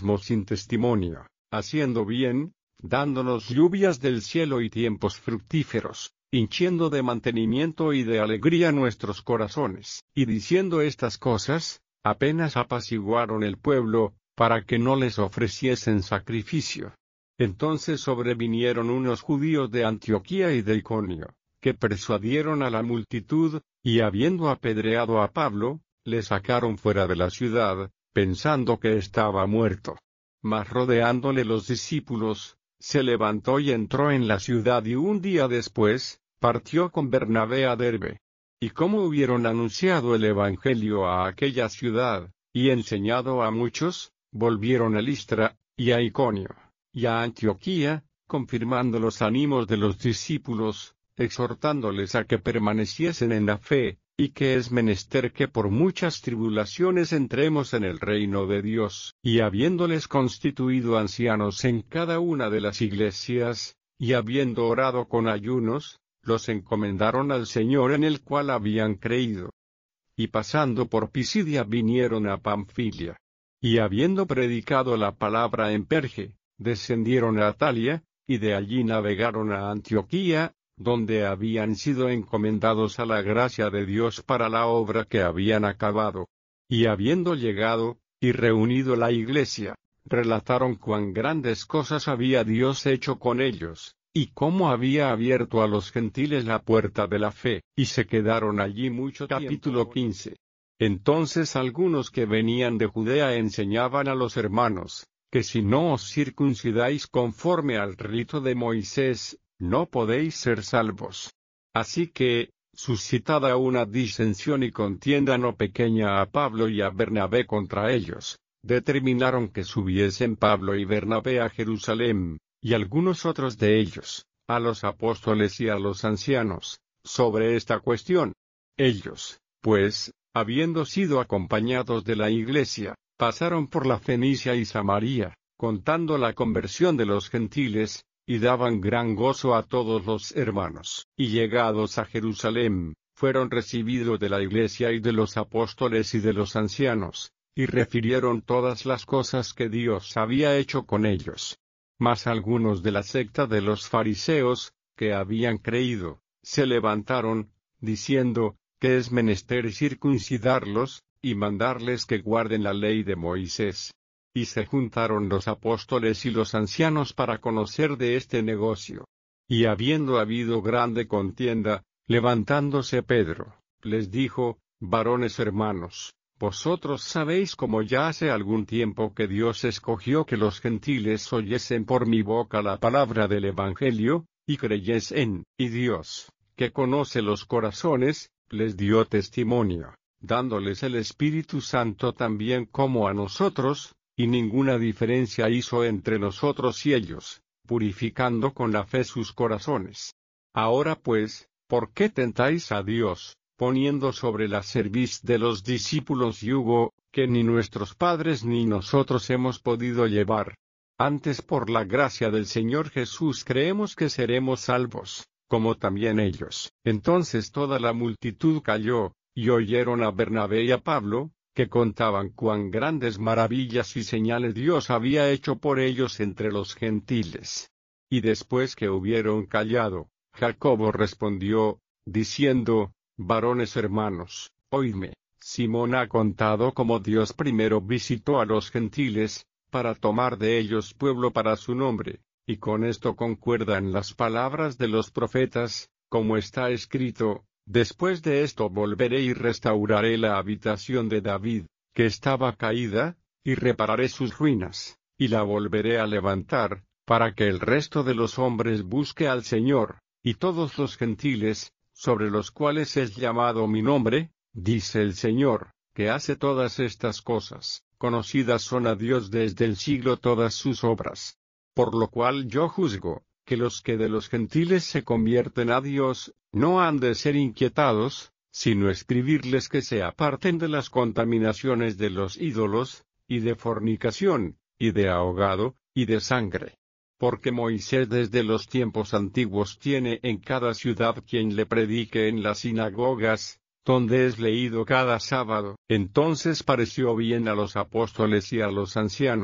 mismo sin testimonio, haciendo bien, dándonos lluvias del cielo y tiempos fructíferos, hinchiendo de mantenimiento y de alegría nuestros corazones. Y diciendo estas cosas, apenas apaciguaron el pueblo, para que no les ofreciesen sacrificio. Entonces sobrevinieron unos judíos de Antioquía y de Iconio, que persuadieron a la multitud, y habiendo apedreado a Pablo, le sacaron fuera de la ciudad, pensando que estaba muerto. Mas rodeándole los discípulos, se levantó y entró en la ciudad, y un día después, partió con Bernabé a Derbe. Y como hubieron anunciado el evangelio a aquella ciudad, y enseñado a muchos, volvieron a Listra, y a Iconio, y a Antioquía, confirmando los ánimos de los discípulos, exhortándoles a que permaneciesen en la fe, y que es menester que por muchas tribulaciones entremos en el reino de Dios. Y habiéndoles constituido ancianos en cada una de las iglesias, y habiendo orado con ayunos, los encomendaron al Señor en el cual habían creído. Y pasando por Pisidia vinieron a Pamfilia. Y habiendo predicado la palabra en Perge, descendieron a Atalia, y de allí navegaron a Antioquía, donde habían sido encomendados a la gracia de Dios para la obra que habían acabado. Y habiendo llegado, y reunido la iglesia, relataron cuán grandes cosas había Dios hecho con ellos, y cómo había abierto a los gentiles la puerta de la fe, y se quedaron allí mucho tiempo. Capítulo 15. Entonces algunos que venían de Judea enseñaban a los hermanos, que si no os circuncidáis conforme al rito de Moisés, no podéis ser salvos. Así que, suscitada una disensión y contienda no pequeña a Pablo y a Bernabé contra ellos, determinaron que subiesen Pablo y Bernabé a Jerusalén, y algunos otros de ellos, a los apóstoles y a los ancianos, sobre esta cuestión. Ellos, pues, habiendo sido acompañados de la iglesia, pasaron por la Fenicia y Samaria, contando la conversión de los gentiles, y daban gran gozo a todos los hermanos. Y llegados a Jerusalén, fueron recibidos de la iglesia y de los apóstoles y de los ancianos, y refirieron todas las cosas que Dios había hecho con ellos. Mas algunos de la secta de los fariseos, que habían creído, se levantaron, diciendo, que es menester circuncidarlos, y mandarles que guarden la ley de Moisés. Y se juntaron los apóstoles y los ancianos para conocer de este negocio. Y habiendo habido grande contienda, levantándose Pedro, les dijo, varones hermanos, vosotros sabéis como ya hace algún tiempo que Dios escogió que los gentiles oyesen por mi boca la palabra del Evangelio, y creyesen, y Dios, que conoce los corazones, les dio testimonio, dándoles el Espíritu Santo también como a nosotros, y ninguna diferencia hizo entre nosotros y ellos, purificando con la fe sus corazones. Ahora pues, ¿por qué tentáis a Dios, poniendo sobre la cerviz de los discípulos yugo, que ni nuestros padres ni nosotros hemos podido llevar? Antes por la gracia del Señor Jesús creemos que seremos salvos, como también ellos. Entonces toda la multitud calló, y oyeron a Bernabé y a Pablo, que contaban cuán grandes maravillas y señales Dios había hecho por ellos entre los gentiles. Y después que hubieron callado, Jacobo respondió, diciendo, varones hermanos, oídme, Simón ha contado cómo Dios primero visitó a los gentiles, para tomar de ellos pueblo para su nombre, y con esto concuerdan las palabras de los profetas, como está escrito, después de esto volveré y restauraré la habitación de David, que estaba caída, y repararé sus ruinas, y la volveré a levantar, para que el resto de los hombres busque al Señor, y todos los gentiles, sobre los cuales es llamado mi nombre, dice el Señor, que hace todas estas cosas, conocidas son a Dios desde el siglo todas sus obras. Por lo cual yo juzgo, que los que de los gentiles se convierten a Dios, no han de ser inquietados, sino escribirles que se aparten de las contaminaciones de los ídolos, y de fornicación, y de ahogado, y de sangre. Porque Moisés desde los tiempos antiguos tiene en cada ciudad quien le predique en las sinagogas, donde es leído cada sábado. Entonces pareció bien a los apóstoles y a los ancianos,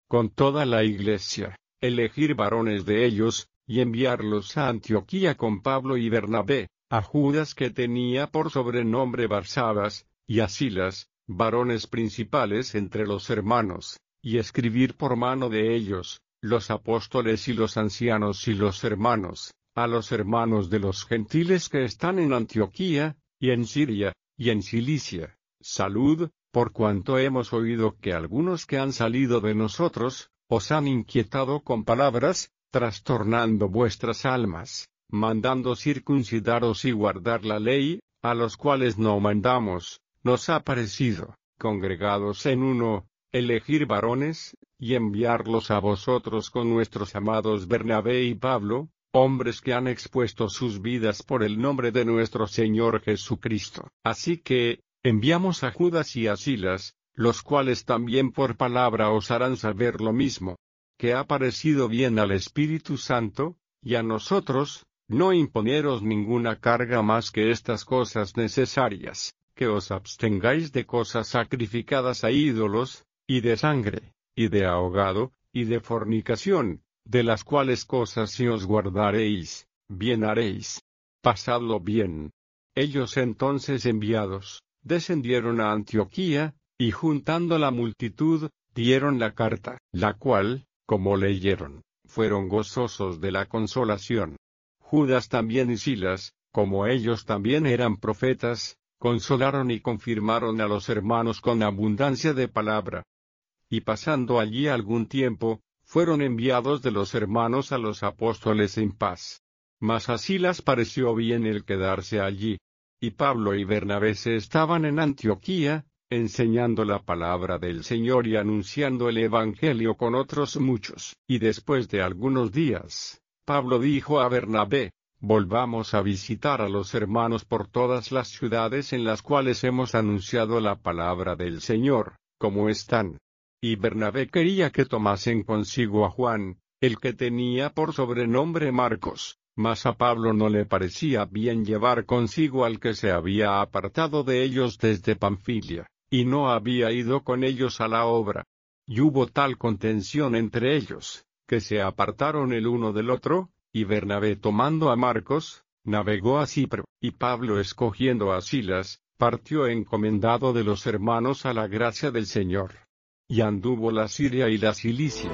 con toda la iglesia, elegir varones de ellos, y enviarlos a Antioquía con Pablo y Bernabé, a Judas que tenía por sobrenombre Barsabas, y a Silas, varones principales entre los hermanos, y escribir por mano de ellos, los apóstoles y los ancianos y los hermanos, a los hermanos de los gentiles que están en Antioquía, y en Siria, y en Cilicia, salud, por cuanto hemos oído que algunos que han salido de nosotros, os han inquietado con palabras, trastornando vuestras almas, mandando circuncidaros y guardar la ley, a los cuales no mandamos, nos ha parecido, congregados en uno, elegir varones, y enviarlos a vosotros con nuestros amados Bernabé y Pablo, hombres que han expuesto sus vidas por el nombre de nuestro Señor Jesucristo. Así que, enviamos a Judas y a Silas, los cuales también por palabra os harán saber lo mismo, que ha parecido bien al Espíritu Santo, y a nosotros, no imponeros ninguna carga más que estas cosas necesarias, que os abstengáis de cosas sacrificadas a ídolos, y de sangre, y de ahogado, y de fornicación, de las cuales cosas si os guardaréis, bien haréis. Pasadlo bien. Ellos entonces enviados, descendieron a Antioquía, y juntando la multitud, dieron la carta, la cual, como leyeron, fueron gozosos de la consolación. Judas también y Silas, como ellos también eran profetas, consolaron y confirmaron a los hermanos con abundancia de palabra. Y pasando allí algún tiempo, fueron enviados de los hermanos a los apóstoles en paz. Mas a Silas pareció bien el quedarse allí. Y Pablo y Bernabé se estaban en Antioquía, enseñando la palabra del Señor y anunciando el Evangelio con otros muchos. Y después de algunos días, Pablo dijo a Bernabé, volvamos a visitar a los hermanos por todas las ciudades en las cuales hemos anunciado la palabra del Señor, como están. Y Bernabé quería que tomasen consigo a Juan, el que tenía por sobrenombre Marcos, mas a Pablo no le parecía bien llevar consigo al que se había apartado de ellos desde Panfilia, y no había ido con ellos a la obra. Y hubo tal contención entre ellos, que se apartaron el uno del otro, y Bernabé tomando a Marcos, navegó a Cipro, y Pablo escogiendo a Silas, partió encomendado de los hermanos a la gracia del Señor. Y anduvo la Siria y la Cilicia.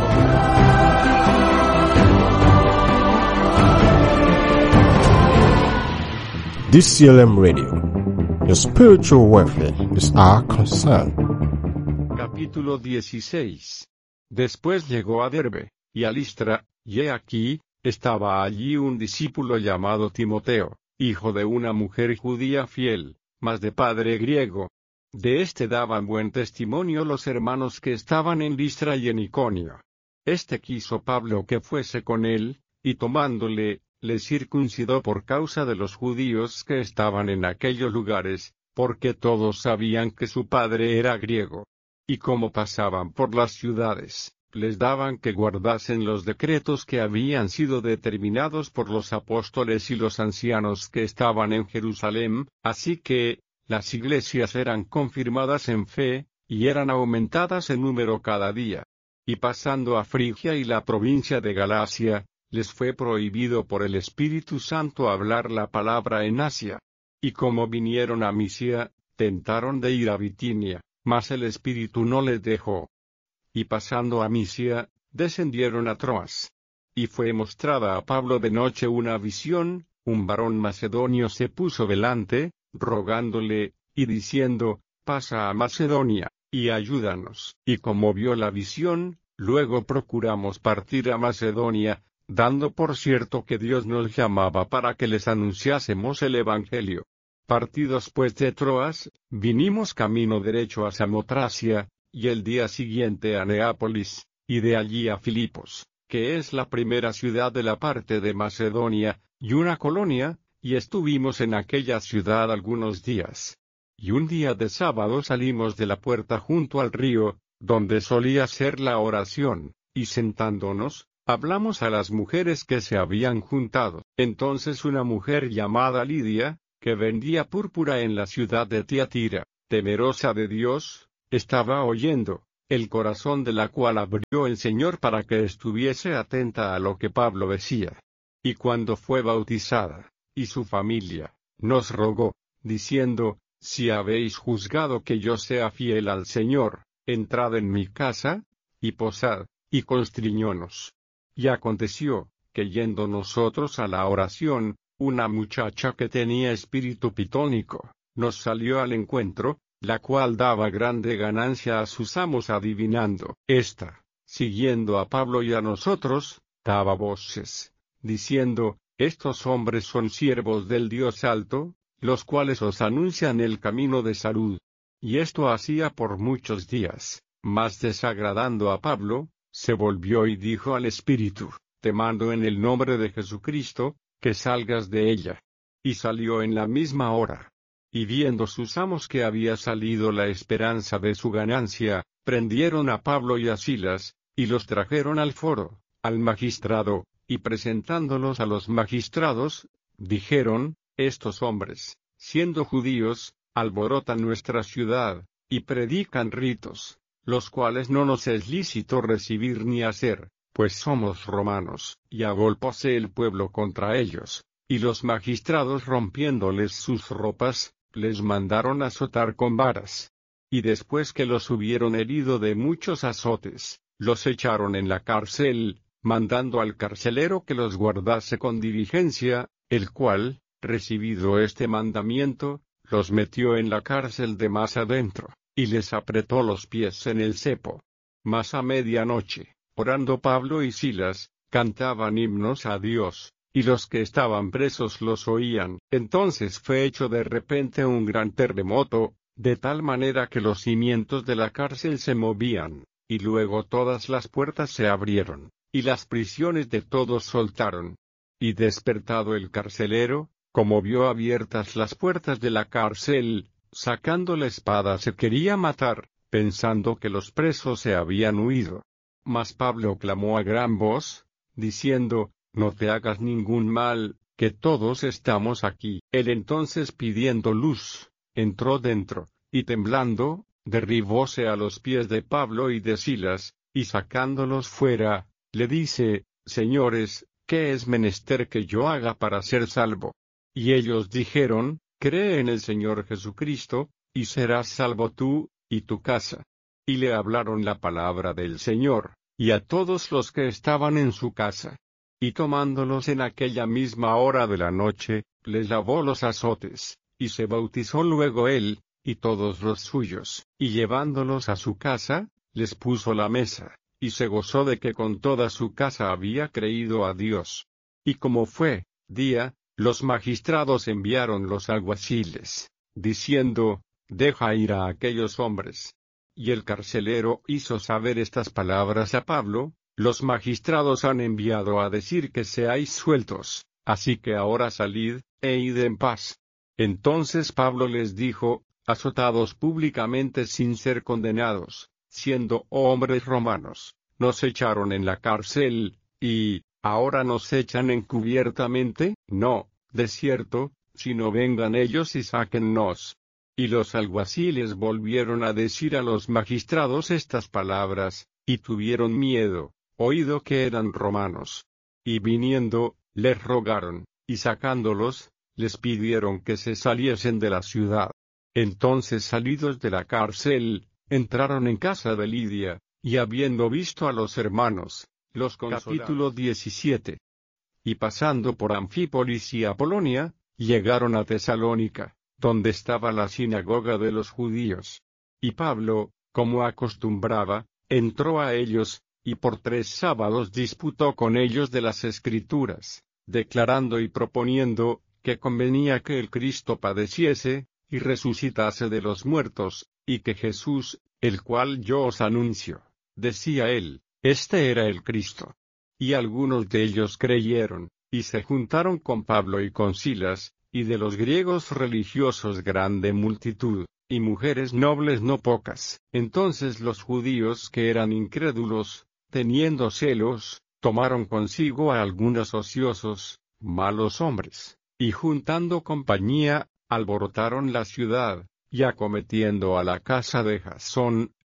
DCLM Radio. Your spiritual welfare is our concern. Capítulo 16. Después llegó a Derbe, y a Listra, y he aquí, estaba allí un discípulo llamado Timoteo, hijo de una mujer judía fiel, mas de padre griego. De éste daban buen testimonio los hermanos que estaban en Listra y en Iconio. Este quiso Pablo que fuese con él, y tomándole, le circuncidó por causa de los judíos que estaban en aquellos lugares, porque todos sabían que su padre era griego. Y como pasaban por las ciudades, les daban que guardasen los decretos que habían sido determinados por los apóstoles y los ancianos que estaban en Jerusalén, así que, las iglesias eran confirmadas en fe, y eran aumentadas en número cada día. Y pasando a Frigia y la provincia de Galacia, les fue prohibido por el Espíritu Santo hablar la palabra en Asia. Y como vinieron a Misia, tentaron de ir a Bitinia, mas el Espíritu no les dejó. Y pasando a Misia, descendieron a Troas. Y fue mostrada a Pablo de noche una visión, un varón macedonio se puso delante, rogándole, y diciendo, pasa a Macedonia, y ayúdanos. Y como vio la visión, luego procuramos partir a Macedonia, dando por cierto que Dios nos llamaba para que les anunciásemos el Evangelio. Partidos pues de Troas, vinimos camino derecho a Samotracia, y el día siguiente a Neápolis, y de allí a Filipos, que es la primera ciudad de la parte de Macedonia, y una colonia, y estuvimos en aquella ciudad algunos días. Y un día de sábado salimos de la puerta junto al río, donde solía ser la oración, y sentándonos, hablamos a las mujeres que se habían juntado. Entonces una mujer llamada Lidia, que vendía púrpura en la ciudad de Tiatira, temerosa de Dios, estaba oyendo, el corazón de la cual abrió el Señor para que estuviese atenta a lo que Pablo decía. Y cuando fue bautizada, y su familia, nos rogó, diciendo, si habéis juzgado que yo sea fiel al Señor, entrad en mi casa, y posad, y constriñónos. Y aconteció, que yendo nosotros a la oración, una muchacha que tenía espíritu pitónico, nos salió al encuentro, la cual daba grande ganancia a sus amos adivinando. Esta, siguiendo a Pablo y a nosotros, daba voces, diciendo, estos hombres son siervos del Dios Alto, los cuales os anuncian el camino de salud. Y esto hacía por muchos días, mas desagradando a Pablo, se volvió y dijo al espíritu, te mando en el nombre de Jesucristo, que salgas de ella. Y salió en la misma hora. Y viendo sus amos que había salido la esperanza de su ganancia, prendieron a Pablo y a Silas, y los trajeron al foro, al magistrado, y presentándolos a los magistrados, dijeron, estos hombres, siendo judíos, alborotan nuestra ciudad, y predican ritos, los cuales no nos es lícito recibir ni hacer, pues somos romanos. Y agolpóse el pueblo contra ellos, y los magistrados rompiéndoles sus ropas, les mandaron azotar con varas. Y después que los hubieron herido de muchos azotes, los echaron en la cárcel, mandando al carcelero que los guardase con diligencia, el cual, recibido este mandamiento, los metió en la cárcel de más adentro, y les apretó los pies en el cepo. Mas a medianoche, orando Pablo y Silas, cantaban himnos a Dios, y los que estaban presos los oían. Entonces fue hecho de repente un gran terremoto, de tal manera que los cimientos de la cárcel se movían, y luego todas las puertas se abrieron, y las prisiones de todos soltaron. Y despertado el carcelero, como vio abiertas las puertas de la cárcel, sacando la espada se quería matar, pensando que los presos se habían huido. Mas Pablo clamó a gran voz, diciendo, no te hagas ningún mal, que todos estamos aquí. Él entonces pidiendo luz, entró dentro, y temblando, derribóse a los pies de Pablo y de Silas, y sacándolos fuera, le dice, señores, ¿qué es menester que yo haga para ser salvo? Y ellos dijeron, cree en el Señor Jesucristo, y serás salvo tú, y tu casa. Y le hablaron la palabra del Señor, y a todos los que estaban en su casa. Y tomándolos en aquella misma hora de la noche, les lavó los azotes, y se bautizó luego él, y todos los suyos, y llevándolos a su casa, les puso la mesa, y se gozó de que con toda su casa había creído a Dios. Y como fue día, los magistrados enviaron los alguaciles, diciendo, deja ir a aquellos hombres. Y el carcelero hizo saber estas palabras a Pablo, los magistrados han enviado a decir que seáis sueltos, así que ahora salid, e id en paz. Entonces Pablo les dijo, azotados públicamente sin ser condenados, siendo hombres romanos, nos echaron en la cárcel, y, ¿ahora nos echan encubiertamente? No, de cierto, sino vengan ellos y sáquennos. Y los alguaciles volvieron a decir a los magistrados estas palabras, y tuvieron miedo, oído que eran romanos. Y viniendo, les rogaron, y sacándolos, les pidieron que se saliesen de la ciudad. Entonces salidos de la cárcel, entraron en casa de Lidia, y habiendo visto a los hermanos, los consolaron. Capítulo 17. Y pasando por Anfípolis y Apolonia, llegaron a Tesalónica, donde estaba la sinagoga de los judíos. Y Pablo, como acostumbraba, entró a ellos, y por 3 sábados disputó con ellos de las Escrituras, declarando y proponiendo, que convenía que el Cristo padeciese, y resucitase de los muertos, y que Jesús, el cual yo os anuncio, decía él, este era el Cristo. Y algunos de ellos creyeron, y se juntaron con Pablo y con Silas, y de los griegos religiosos grande multitud, y mujeres nobles no pocas. Entonces los judíos que eran incrédulos, teniendo celos, tomaron consigo a algunos ociosos, malos hombres, y juntando compañía, alborotaron la ciudad, y acometiendo a la casa de Jasón,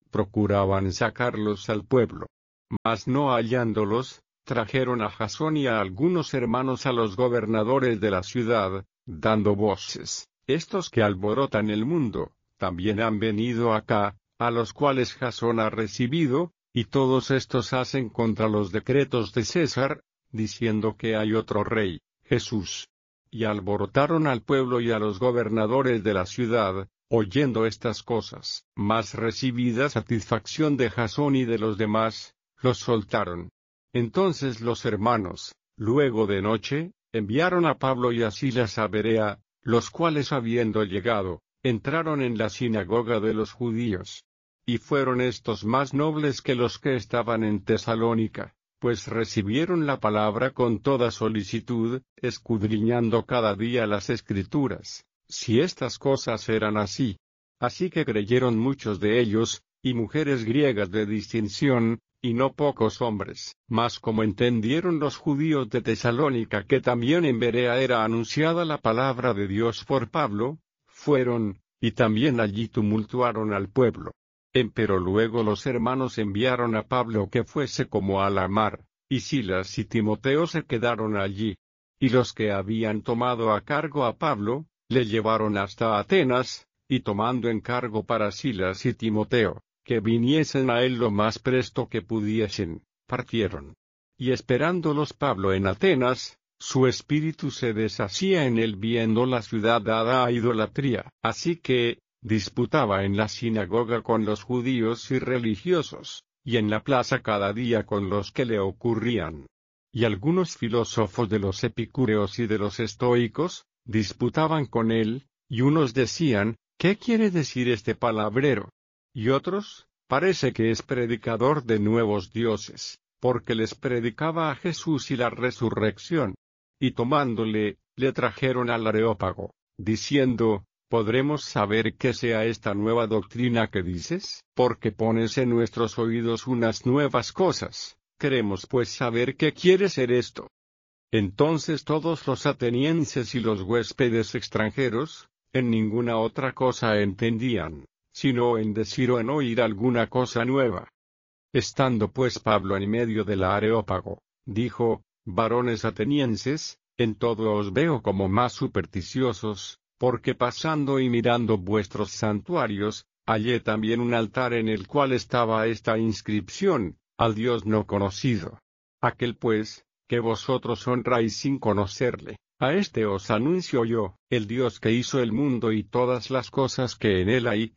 procuraban sacarlos al pueblo. Mas no hallándolos, trajeron a Jasón y a algunos hermanos a los gobernadores de la ciudad, dando voces: estos que alborotan el mundo, también han venido acá, a los cuales Jasón ha recibido, y todos estos hacen contra los decretos de César, diciendo que hay otro rey, Jesús. Y alborotaron al pueblo y a los gobernadores de la ciudad, oyendo estas cosas. Mas recibida satisfacción de Jasón y de los demás, los soltaron. Entonces los hermanos, luego de noche, enviaron a Pablo y a Silas a Berea, los cuales habiendo llegado, entraron en la sinagoga de los judíos. Y fueron estos más nobles que los que estaban en Tesalónica, pues recibieron la palabra con toda solicitud, escudriñando cada día las Escrituras, si estas cosas eran así. Así que creyeron muchos de ellos, y mujeres griegas de distinción, y no pocos hombres. Mas como entendieron los judíos de Tesalónica que también en Berea era anunciada la palabra de Dios por Pablo, fueron, y también allí tumultuaron al pueblo. Empero luego los hermanos enviaron a Pablo que fuese como a la mar, y Silas y Timoteo se quedaron allí. Y los que habían tomado a cargo a Pablo, le llevaron hasta Atenas, y tomando encargo para Silas y Timoteo, que viniesen a él lo más presto que pudiesen, partieron. Y esperándolos Pablo en Atenas, su espíritu se deshacía en él viendo la ciudad dada a idolatría. Así que, disputaba en la sinagoga con los judíos y religiosos, y en la plaza cada día con los que le ocurrían. Y algunos filósofos de los epicúreos y de los estoicos, disputaban con él, y unos decían: ¿qué quiere decir este palabrero? Y otros: parece que es predicador de nuevos dioses, porque les predicaba a Jesús y la resurrección. Y tomándole, le trajeron al Areópago, diciendo: ¿podremos saber qué sea esta nueva doctrina que dices? Porque pones en nuestros oídos unas nuevas cosas, queremos pues saber qué quiere ser esto. Entonces todos los atenienses y los huéspedes extranjeros, en ninguna otra cosa entendían, sino en decir o en oír alguna cosa nueva. Estando pues Pablo en medio del Areópago, dijo: varones atenienses, en todo os veo como más supersticiosos, porque pasando y mirando vuestros santuarios, hallé también un altar en el cual estaba esta inscripción: al Dios no conocido. Aquel pues, que vosotros honráis sin conocerle, a este os anuncio yo, el Dios que hizo el mundo y todas las cosas que en él hay,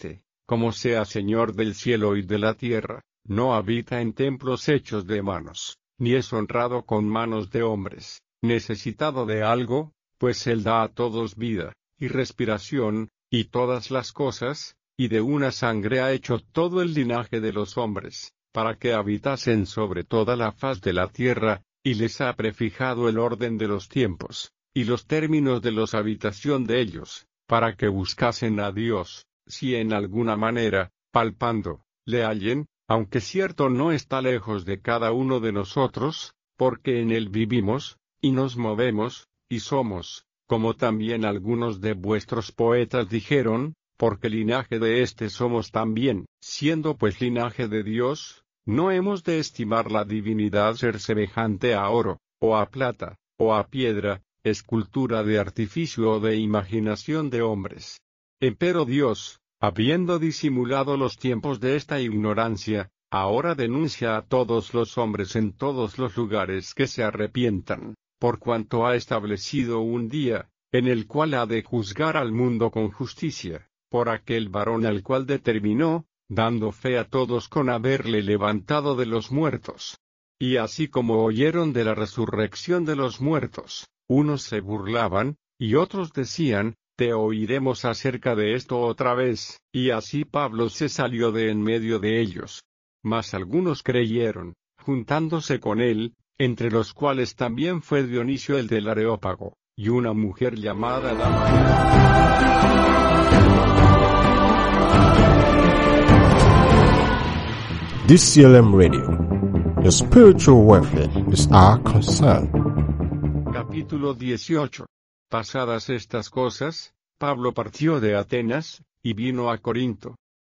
como sea Señor del cielo y de la tierra, no habita en templos hechos de manos, ni es honrado con manos de hombres, necesitado de algo, pues él da a todos vida, y respiración, y todas las cosas, y de una sangre ha hecho todo el linaje de los hombres, para que habitasen sobre toda la faz de la tierra, y les ha prefijado el orden de los tiempos, y los términos de los habitación de ellos, para que buscasen a Dios, si en alguna manera, palpando, le hallen, aunque cierto no está lejos de cada uno de nosotros, porque en él vivimos, y nos movemos, y somos, como también algunos de vuestros poetas dijeron, porque linaje de éste somos también. Siendo pues linaje de Dios, no hemos de estimar la divinidad ser semejante a oro, o a plata, o a piedra, escultura de artificio o de imaginación de hombres. Empero Dios, habiendo disimulado los tiempos de esta ignorancia, ahora denuncia a todos los hombres en todos los lugares que se arrepientan, por cuanto ha establecido un día, en el cual ha de juzgar al mundo con justicia, por aquel varón al cual determinó, dando fe a todos con haberle levantado de los muertos. Y así como oyeron de la resurrección de los muertos, unos se burlaban, y otros decían: te oiremos acerca de esto otra vez. Y así Pablo se salió de en medio de ellos. Mas algunos creyeron, juntándose con él, entre los cuales también fue Dionisio el del Areópago, y una mujer llamada Damaris. DCLM Radio. Your spiritual welfare is our concern. Capítulo 18. Pasadas estas cosas, Pablo partió de Atenas, y vino a Corinto.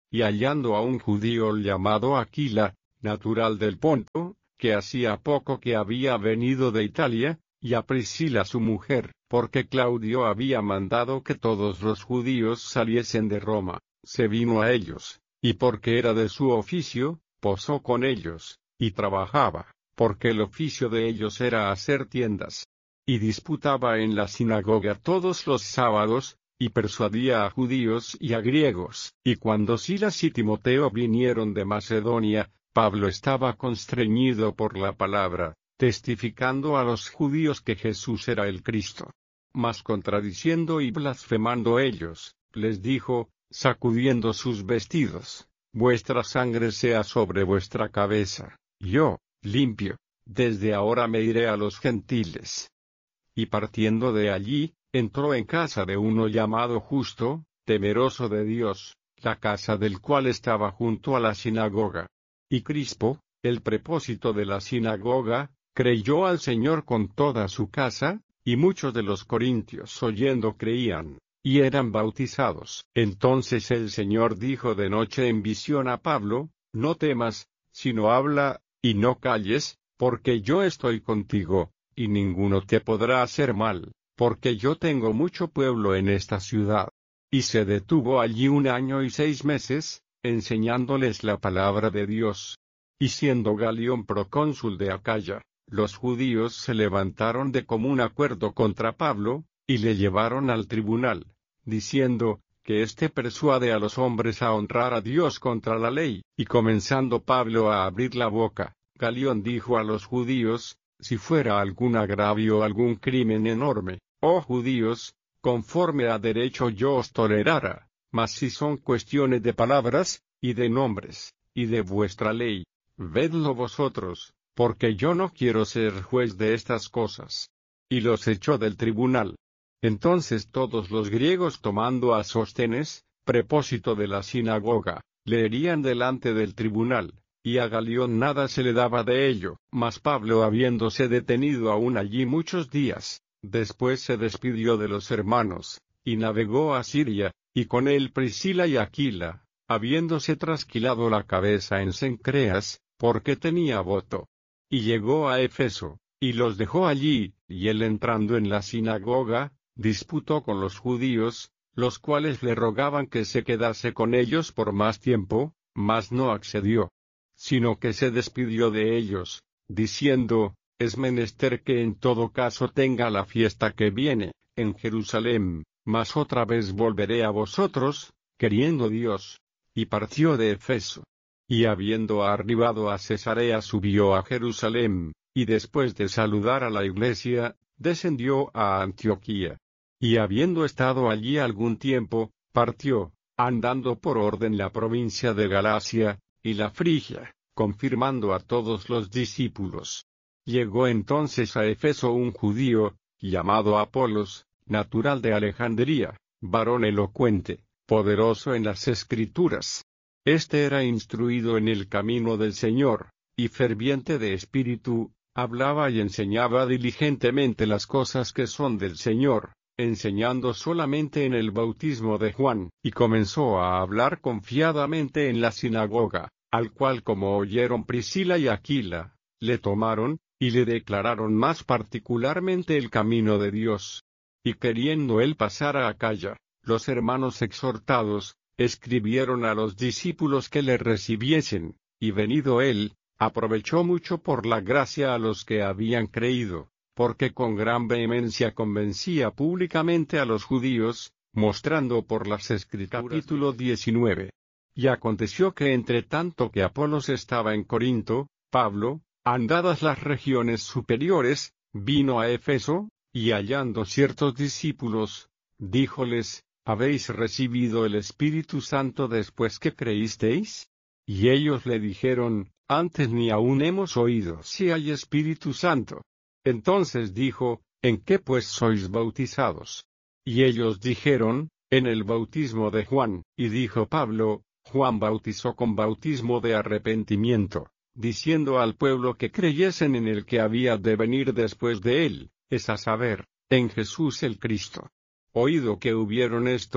y hallando a un judío llamado Aquila, natural del Ponto, que hacía poco que había venido de Italia, y a Priscila su mujer, porque Claudio había mandado que todos los judíos saliesen de Roma, se vino a ellos, y porque era de su oficio, posó con ellos, y trabajaba, porque el oficio de ellos era hacer tiendas. Y disputaba en la sinagoga todos los sábados, y persuadía a judíos y a griegos. Y cuando Silas y Timoteo vinieron de Macedonia, Pablo estaba constreñido por la palabra, testificando a los judíos que Jesús era el Cristo. Mas contradiciendo y blasfemando ellos, les dijo, sacudiendo sus vestidos, vuestra sangre sea sobre vuestra cabeza. Yo, limpio, desde ahora me iré a los gentiles. Y partiendo de allí, entró en casa de uno llamado Justo, temeroso de Dios, la casa del cual estaba junto a la sinagoga. Y Crispo, el prepósito de la sinagoga, creyó al Señor con toda su casa, y muchos de los corintios oyendo creían, y eran bautizados. Entonces el Señor dijo de noche en visión a Pablo, no temas, sino habla, y no calles, porque yo estoy contigo, y ninguno te podrá hacer mal, porque yo tengo mucho pueblo en esta ciudad. Y se detuvo allí 1 año y 6 meses, enseñándoles la palabra de Dios. Y siendo Galión procónsul de Acaya, los judíos se levantaron de común acuerdo contra Pablo, y le llevaron al tribunal, diciendo, que éste persuade a los hombres a honrar a Dios contra la ley. Y comenzando Pablo a abrir la boca, Galión dijo a los judíos, si fuera algún agravio o algún crimen enorme, oh judíos, conforme a derecho yo os tolerara, mas si son cuestiones de palabras, y de nombres, y de vuestra ley, vedlo vosotros, porque yo no quiero ser juez de estas cosas. Y los echó del tribunal. Entonces todos los griegos tomando a Sóstenes, prepósito de la sinagoga, le herían delante del tribunal, y a Galión nada se le daba de ello. Mas Pablo habiéndose detenido aún allí muchos días, después se despidió de los hermanos, y navegó a Siria, y con él Priscila y Aquila, habiéndose trasquilado la cabeza en Cencreas, porque tenía voto. Y llegó a Éfeso, y los dejó allí, y él entrando en la sinagoga, disputó con los judíos, los cuales le rogaban que se quedase con ellos por más tiempo, mas no accedió, sino que se despidió de ellos, diciendo, es menester que en todo caso tenga la fiesta que viene, en Jerusalén, mas otra vez volveré a vosotros, queriendo Dios. Y partió de Éfeso. Y habiendo arribado a Cesarea subió a Jerusalén, y después de saludar a la iglesia, descendió a Antioquía. Y habiendo estado allí algún tiempo, partió, andando por orden la provincia de Galacia, y la Frigia, confirmando a todos los discípulos. Llegó entonces a Éfeso un judío, llamado Apolos, natural de Alejandría, varón elocuente, poderoso en las Escrituras. Este era instruido en el camino del Señor, y ferviente de espíritu, hablaba y enseñaba diligentemente las cosas que son del Señor, enseñando solamente en el bautismo de Juan, y comenzó a hablar confiadamente en la sinagoga, al cual como oyeron Priscila y Aquila, le tomaron, y le declararon más particularmente el camino de Dios. Y queriendo él pasar a Acaya, los hermanos exhortados, escribieron a los discípulos que le recibiesen, y venido él, aprovechó mucho por la gracia a los que habían creído, porque con gran vehemencia convencía públicamente a los judíos, mostrando por las Escrituras. Capítulo 19. Y aconteció que entre tanto que Apolos estaba en Corinto, Pablo, andadas las regiones superiores, vino a Éfeso, y hallando ciertos discípulos, díjoles, ¿habéis recibido el Espíritu Santo después que creísteis? Y ellos le dijeron, antes ni aún hemos oído si hay Espíritu Santo. Entonces dijo, ¿en qué pues sois bautizados? Y ellos dijeron, en el bautismo de Juan. Y dijo Pablo, Juan bautizó con bautismo de arrepentimiento, diciendo al pueblo que creyesen en el que había de venir después de él, es a saber, en Jesús el Cristo. Oído que hubieron esto,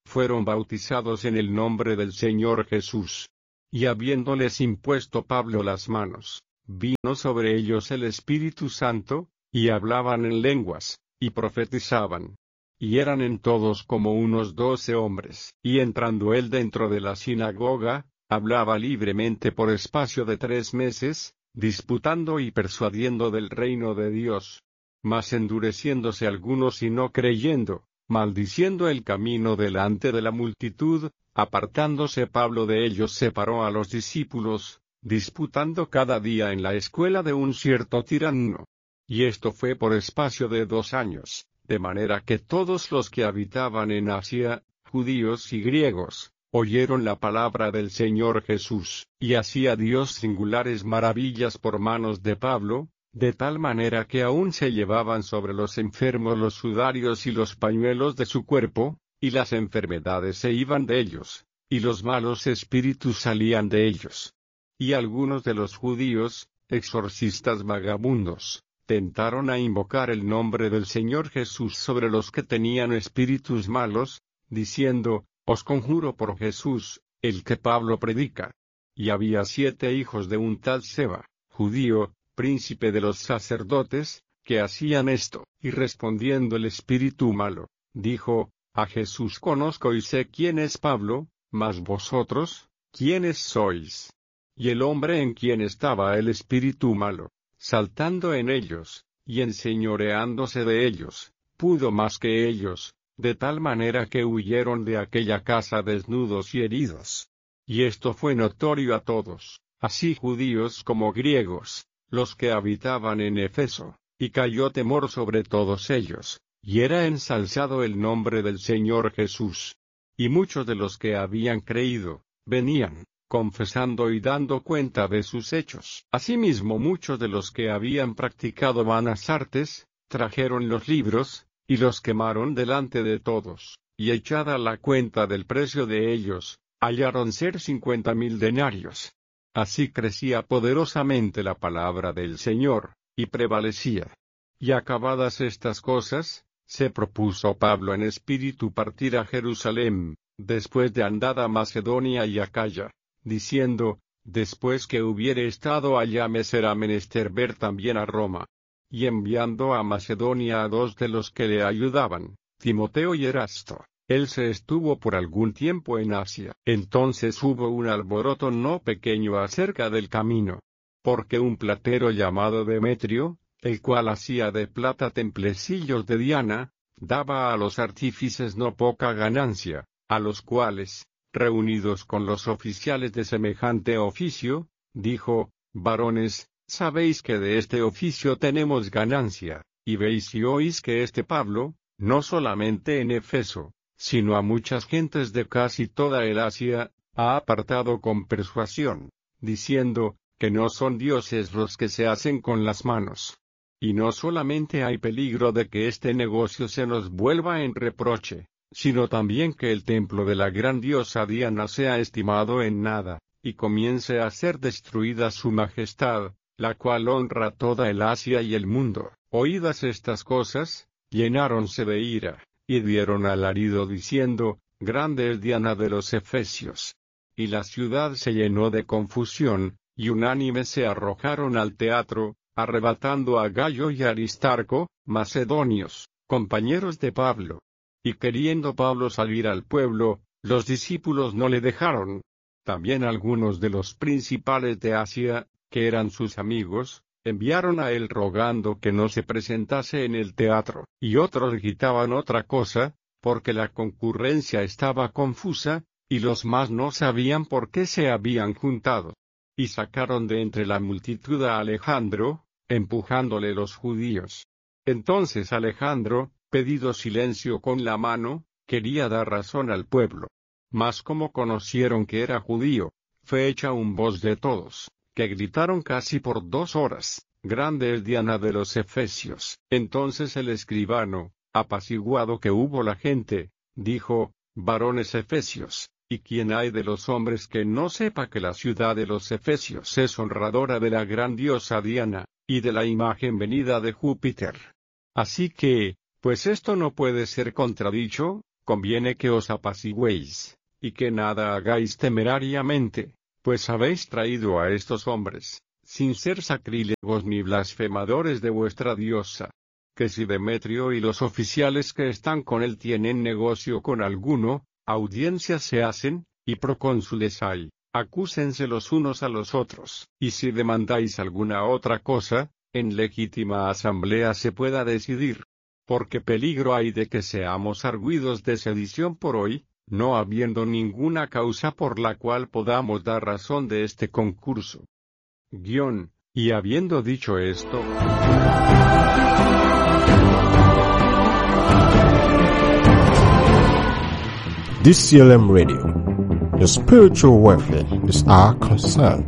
fueron bautizados en el nombre del Señor Jesús. Y habiéndoles impuesto Pablo las manos, vino sobre ellos el Espíritu Santo, y hablaban en lenguas, y profetizaban. Y eran en todos como unos 12 hombres. Y entrando él dentro de la sinagoga, hablaba libremente por espacio de 3 meses, disputando y persuadiendo del reino de Dios. Mas endureciéndose algunos y no creyendo, maldiciendo el camino delante de la multitud, apartándose Pablo de ellos separó a los discípulos, disputando cada día en la escuela de un cierto tirano. Y esto fue por espacio de 2 años, de manera que todos los que habitaban en Asia, judíos y griegos, oyeron la palabra del Señor Jesús, y hacía Dios singulares maravillas por manos de Pablo, de tal manera que aún se llevaban sobre los enfermos los sudarios y los pañuelos de su cuerpo, y las enfermedades se iban de ellos, y los malos espíritus salían de ellos. Y algunos de los judíos, exorcistas vagabundos, tentaron a invocar el nombre del Señor Jesús sobre los que tenían espíritus malos, diciendo, os conjuro por Jesús, el que Pablo predica. Y había 7 hijos de un tal Seba, judío, príncipe de los sacerdotes, que hacían esto. Y respondiendo el espíritu malo, dijo, a Jesús conozco y sé quién es Pablo, mas vosotros, ¿quiénes sois? Y el hombre en quien estaba el espíritu malo, saltando en ellos, y enseñoreándose de ellos, pudo más que ellos, de tal manera que huyeron de aquella casa desnudos y heridos. Y esto fue notorio a todos, así judíos como griegos, los que habitaban en Efeso, y cayó temor sobre todos ellos, y era ensalzado el nombre del Señor Jesús. Y muchos de los que habían creído, venían, confesando y dando cuenta de sus hechos. Asimismo muchos de los que habían practicado vanas artes, trajeron los libros, y los quemaron delante de todos, y echada la cuenta del precio de ellos, hallaron ser 50,000 denarios. Así crecía poderosamente la palabra del Señor, y prevalecía. Y acabadas estas cosas, se propuso Pablo en espíritu partir a Jerusalén, después de andar a Macedonia y Acaya, diciendo, después que hubiere estado allá me será menester ver también a Roma. Y enviando a Macedonia a 2 de los que le ayudaban, Timoteo y Erasto, él se estuvo por algún tiempo en Asia. Entonces hubo un alboroto no pequeño acerca del camino, porque un platero llamado Demetrio, el cual hacía de plata templecillos de Diana, daba a los artífices no poca ganancia, a los cuales, reunidos con los oficiales de semejante oficio, dijo, varones, sabéis que de este oficio tenemos ganancia, y veis y oís que este Pablo, no solamente en Efeso, sino a muchas gentes de casi toda el Asia, ha apartado con persuasión, diciendo, que no son dioses los que se hacen con las manos. Y no solamente hay peligro de que este negocio se nos vuelva en reproche, sino también que el templo de la gran diosa Diana sea estimado en nada, y comience a ser destruida su majestad, la cual honra toda el Asia y el mundo. Oídas estas cosas, llenáronse de ira, y dieron alarido diciendo, grande es Diana de los Efesios. Y la ciudad se llenó de confusión, y unánimes se arrojaron al teatro, arrebatando a Gayo y Aristarco, macedonios, compañeros de Pablo. Y queriendo Pablo salir al pueblo, los discípulos no le dejaron. También algunos de los principales de Asia, que eran sus amigos, enviaron a él rogando que no se presentase en el teatro, y otros gritaban otra cosa, porque la concurrencia estaba confusa, y los más no sabían por qué se habían juntado. Y sacaron de entre la multitud a Alejandro, empujándole los judíos. Entonces Alejandro, pedido silencio con la mano, quería dar razón al pueblo. Mas como conocieron que era judío, fue hecha un voz de todos, que gritaron casi por 2 horas, grande es Diana de los Efesios. Entonces el escribano, apaciguado que hubo la gente, dijo, varones efesios, ¿y quién hay de los hombres que no sepa que la ciudad de los Efesios es honradora de la gran diosa Diana, y de la imagen venida de Júpiter? Así que, pues esto no puede ser contradicho, conviene que os apaciguéis, y que nada hagáis temerariamente, pues habéis traído a estos hombres, sin ser sacrílegos ni blasfemadores de vuestra diosa. Que si Demetrio y los oficiales que están con él tienen negocio con alguno, audiencias se hacen, y procónsules hay, acúsense los unos a los otros, y si demandáis alguna otra cosa, en legítima asamblea se pueda decidir. Porque peligro hay de que seamos arguidos de sedición por hoy, no habiendo ninguna causa por la cual podamos dar razón de este concurso. Y habiendo dicho esto, DCLM Radio. Your spiritual welfare is our concern.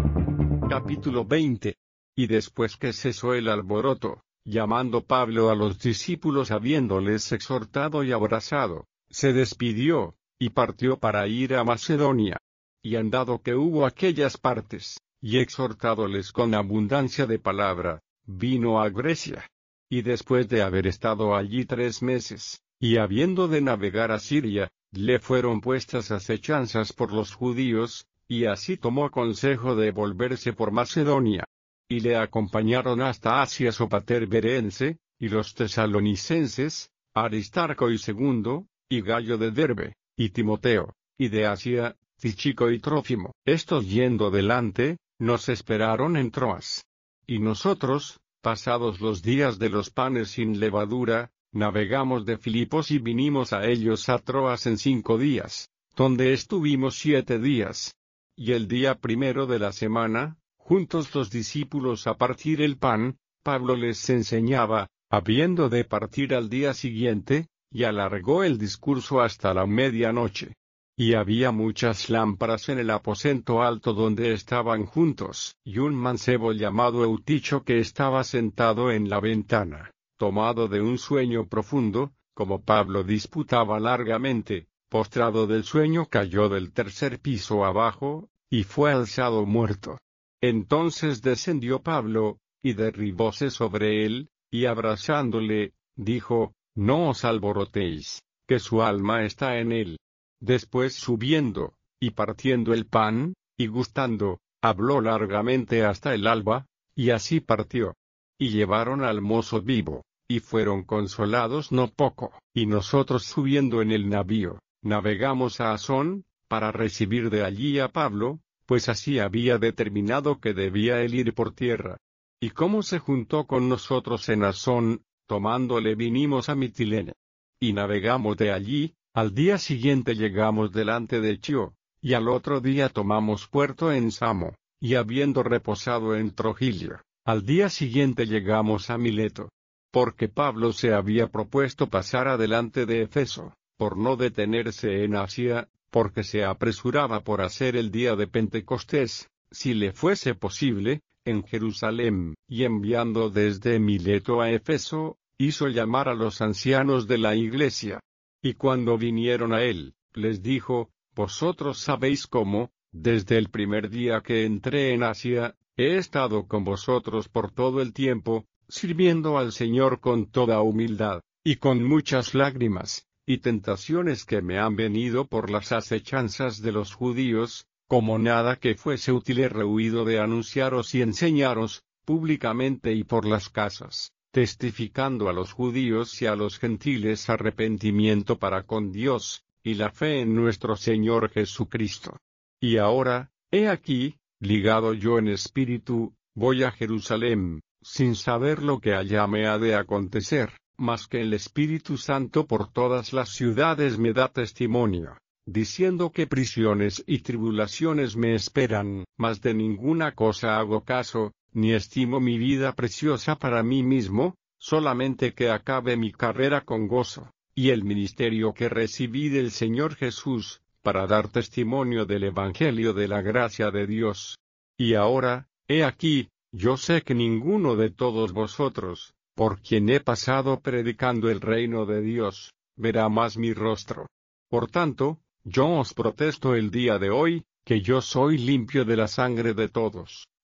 Capítulo 20. Y después que cesó el alboroto, llamando Pablo a los discípulos habiéndoles exhortado y abrazado, se despidió, y partió para ir a Macedonia. Y andado que hubo aquellas partes, y exhortádoles con abundancia de palabra, vino a Grecia. Y después de haber estado allí 3 meses, y habiendo de navegar a Siria, le fueron puestas acechanzas por los judíos, y así tomó consejo de volverse por Macedonia. Y le acompañaron hasta Asia Sopater Berense, y los tesalonicenses, Aristarco y Segundo, y Gallo de Derbe, y Timoteo, y de Asia, Tíchico y Trófimo. Estos yendo delante, nos esperaron en Troas. Y nosotros, pasados los días de los panes sin levadura, navegamos de Filipos y vinimos a ellos a Troas en 5 días, donde estuvimos 7 días. Y el día primero de la semana, juntos los discípulos a partir el pan, Pablo les enseñaba, habiendo de partir al día siguiente, y alargó el discurso hasta la medianoche. Y había muchas lámparas en el aposento alto donde estaban juntos, y un mancebo llamado Euticho que estaba sentado en la ventana, tomado de un sueño profundo, como Pablo disputaba largamente, postrado del sueño cayó del 3er piso abajo, y fue alzado muerto. Entonces descendió Pablo, y derribóse sobre él, y abrazándole, dijo, no os alborotéis, que su alma está en él. Después subiendo, y partiendo el pan, y gustando, habló largamente hasta el alba, y así partió. Y llevaron al mozo vivo, y fueron consolados no poco. Y nosotros subiendo en el navío, navegamos a Asón, para recibir de allí a Pablo, pues así había determinado que debía él ir por tierra. Y como se juntó con nosotros en Asón, tomándole vinimos a Mitilene. Y navegamos de allí, al día siguiente llegamos delante de Chio, y al otro día tomamos puerto en Samo, y habiendo reposado en Trogilio, al día siguiente llegamos a Mileto. Porque Pablo se había propuesto pasar adelante de Efeso, por no detenerse en Asia, porque se apresuraba por hacer el día de Pentecostés, si le fuese posible, en Jerusalén, y enviando desde Mileto a Efeso, hizo llamar a los ancianos de la iglesia. Y cuando vinieron a él, les dijo, vosotros sabéis cómo, desde el primer día que entré en Asia, he estado con vosotros por todo el tiempo, sirviendo al Señor con toda humildad, y con muchas lágrimas, y tentaciones que me han venido por las acechanzas de los judíos, como nada que fuese útil he rehuido de anunciaros y enseñaros, públicamente y por las casas, testificando a los judíos y a los gentiles arrepentimiento para con Dios, y la fe en nuestro Señor Jesucristo. Y ahora, he aquí, ligado yo en espíritu, voy a Jerusalén, sin saber lo que allá me ha de acontecer, mas que el Espíritu Santo por todas las ciudades me da testimonio, diciendo que prisiones y tribulaciones me esperan, mas de ninguna cosa hago caso, ni estimo mi vida preciosa para mí mismo, solamente que acabe mi carrera con gozo, y el ministerio que recibí del Señor Jesús, para dar testimonio del Evangelio de la gracia de Dios. Y ahora, he aquí, yo sé que ninguno de todos vosotros, por quien he pasado predicando el reino de Dios, verá más mi rostro. Por tanto, yo os protesto el día de hoy, que yo soy limpio de la sangre de todos,